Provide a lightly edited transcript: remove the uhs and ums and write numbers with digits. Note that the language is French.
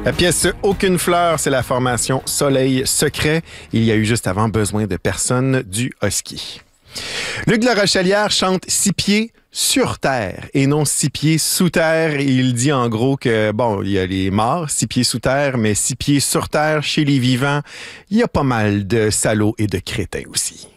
La pièce Aucune fleur, c'est la formation Soleil Secret. Il y a eu juste avant Besoin de personne du Husky. Luc La Rochelière chante 6 pieds sur terre et non 6 pieds sous terre. Il dit en gros que, bon, il y a les morts, 6 pieds sous terre, mais 6 pieds sur terre, chez les vivants, il y a pas mal de salauds et de crétins aussi.